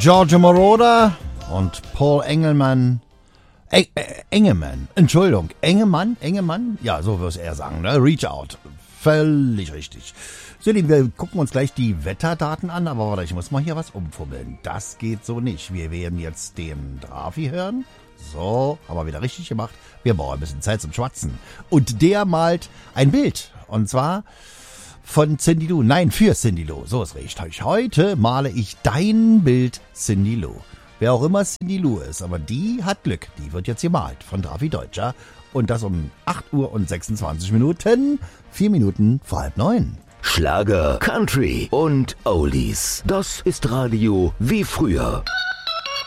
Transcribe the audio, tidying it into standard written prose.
Giorgio Moroder und Paul Engelmann. Engemann, Entschuldigung, Engemann? Ja, so würde er sagen, ne? Reach Out. Völlig richtig. So, Lieben, wir gucken uns gleich die Wetterdaten an, aber warte, ich muss mal hier was umfummeln. Das geht so nicht. Wir werden jetzt den Drafi hören. So, haben wir wieder richtig gemacht. Wir brauchen ein bisschen Zeit zum Schwatzen. Und der malt ein Bild. Und zwar von Cindy Lou. Nein, für Cindy Lou. So ist richtig. Heute male ich dein Bild, Cindy Lou. Wer auch immer Cindy Lou ist, aber die hat Glück. Die wird jetzt gemalt von Drafi Deutscher. Und das um 8 Uhr und 26 Minuten. 4 Minuten vor 8:30. Schlager, Country und Oldies. Das ist Radio wie früher.